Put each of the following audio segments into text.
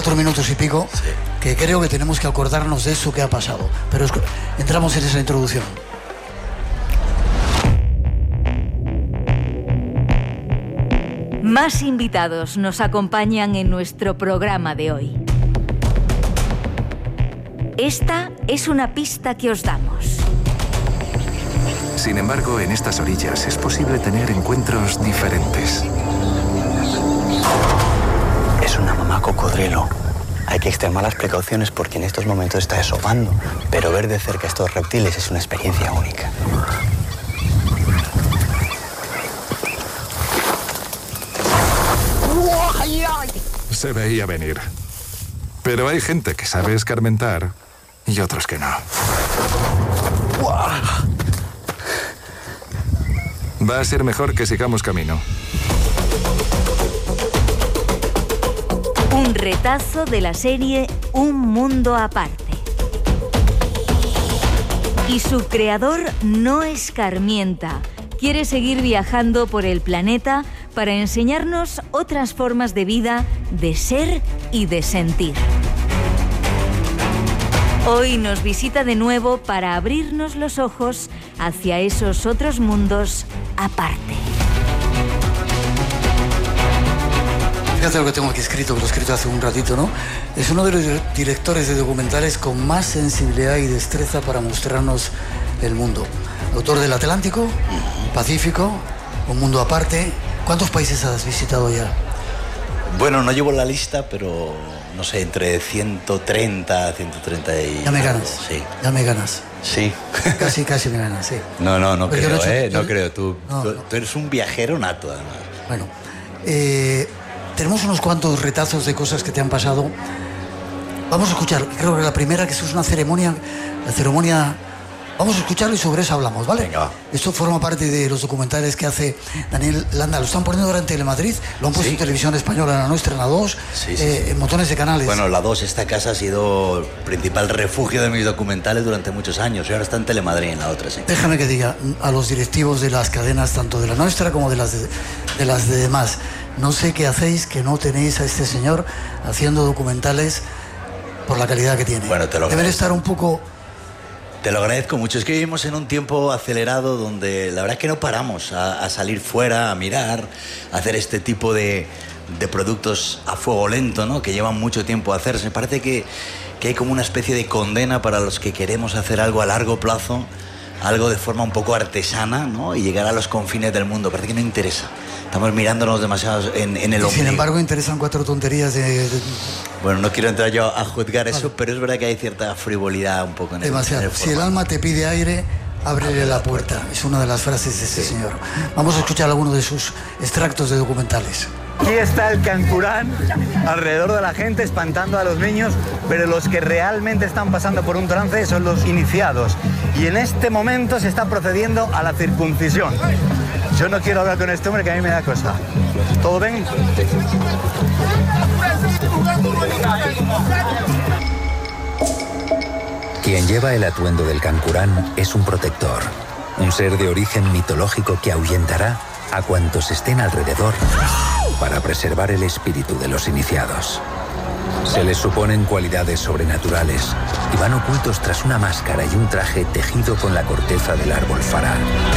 4 minutos y pico, sí, que creo que tenemos que acordarnos de eso que ha pasado. Pero entramos en esa introducción. Más invitados nos acompañan en nuestro programa de hoy. Esta es una pista que os damos. Sin embargo, en estas orillas es posible tener encuentros diferentes. Es una mamá cocodrilo. Hay que extremar las precauciones porque en estos momentos está desovando, pero ver de cerca estos reptiles es una experiencia única. Se veía venir. Pero hay gente que sabe escarmentar y otros que no. Va a ser mejor que sigamos camino. Un retazo de la serie Un Mundo Aparte. Y su creador no escarmienta. Quiere seguir viajando por el planeta para enseñarnos otras formas de vida, de ser y de sentir. Hoy nos visita de nuevo para abrirnos los ojos hacia esos otros mundos aparte. Fíjate lo que tengo aquí escrito, que lo he escrito hace un ratito, ¿no? Es uno de los directores de documentales con más sensibilidad y destreza para mostrarnos el mundo. Autor del Atlántico, Pacífico, Un Mundo Aparte. ¿Cuántos países has visitado ya? Bueno, no llevo la lista, pero no sé, entre 130, 130 y... Ya me ganas. Sí. Ya me ganas. Sí. Casi me ganas, sí. No Porque creo, no no creo. Tú no. eres un viajero nato, además. Bueno, tenemos unos cuantos retazos de cosas que te han pasado. Vamos a escuchar, creo que la primera, que eso es una ceremonia, la ceremonia... Vamos a escucharlo y sobre eso hablamos, ¿vale? Venga. Esto forma parte de los documentales que hace Daniel Landa. Lo están poniendo ahora en Telemadrid, lo han puesto en Televisión Española, en la nuestra, en la 2, en montones de canales. Bueno, la 2, esta casa ha sido el principal refugio de mis documentales durante muchos años y ahora está en Telemadrid, en la otra, sí. Déjame que diga a los directivos de las cadenas, tanto de la nuestra como de las de demás, no sé qué hacéis que no tenéis a este señor haciendo documentales por la calidad que tiene. Bueno, te lo Deben estar un poco... Te lo agradezco mucho. Es que vivimos en un tiempo acelerado donde la verdad es que no paramos a salir fuera, a mirar, a hacer este tipo de productos a fuego lento, ¿no? Que llevan mucho tiempo a hacerse. Me parece que hay como una especie de condena para los que queremos hacer algo a largo plazo, algo de forma un poco artesana, ¿no? Y llegar a los confines del mundo. Parece que no interesa. Estamos mirándonos demasiado en el ombligo. Sin embargo, interesan 4 tonterías de... Bueno, no quiero entrar yo a juzgar eso, pero es verdad que hay cierta frivolidad un poco en demasiado. el Si el alma te pide aire, ábrele la puerta. Es una de las frases de este señor. Vamos a escuchar algunos de sus extractos de documentales. Aquí está el cancurán alrededor de la gente espantando a los niños, pero los que realmente están pasando por un trance son los iniciados. Y en este momento se está procediendo a la circuncisión. Yo no quiero hablar con este hombre, que a mí me da cosa. ¿Todo bien? Quien lleva el atuendo del cancurán es un protector, un ser de origen mitológico que ahuyentará a cuantos estén alrededor para preservar el espíritu de los iniciados. Se les suponen cualidades sobrenaturales y van ocultos tras una máscara y un traje tejido con la corteza del árbol fará.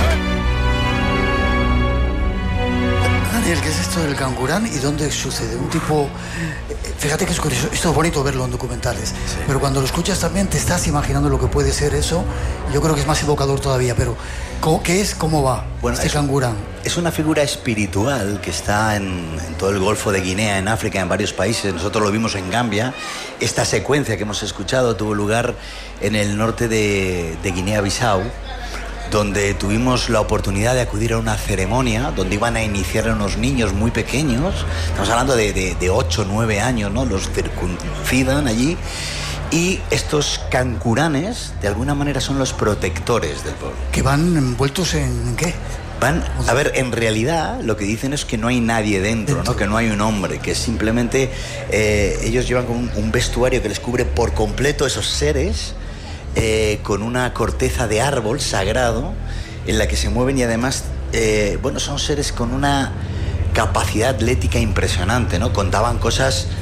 Daniel, ¿qué es esto del cancurán y dónde sucede? Un tipo... Fíjate que es curioso, esto es bonito verlo en documentales, pero cuando lo escuchas también te estás imaginando lo que puede ser eso. Yo creo que es más evocador todavía, pero ¿qué es? ¿Cómo va este cancurán? Es una figura espiritual que está en todo el Golfo de Guinea, en África, en varios países. Nosotros lo vimos en Gambia. Esta secuencia que hemos escuchado tuvo lugar en el norte de Guinea-Bissau, donde tuvimos la oportunidad de acudir a una ceremonia donde iban a iniciar a unos niños muy pequeños. Estamos hablando de 8 o 9 años, ¿no? Los circuncidan allí. Y estos cancuranes, de alguna manera, son los protectores del pueblo. ¿Que van envueltos en qué? A ver, en realidad lo que dicen es que no hay nadie dentro, ¿no? Que no hay un hombre, que simplemente ellos llevan con un vestuario que les cubre por completo esos seres, con una corteza de árbol sagrado en la que se mueven y además, son seres con una capacidad atlética impresionante, ¿no? Contaban cosas